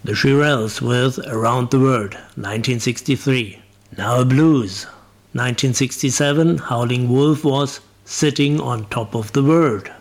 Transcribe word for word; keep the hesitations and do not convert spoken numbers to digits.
The Shirelles with Around the World, nineteen sixty-three. Now a blues. nineteen sixty-seven, Howling Wolf was Sitting on Top of the World.